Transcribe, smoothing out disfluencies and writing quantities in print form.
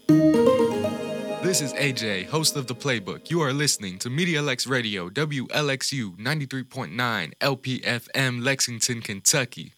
This is AJ, host of The Playbook. You are listening to MediaLex Radio, WLXU 93.9 LPFM, Lexington, Kentucky.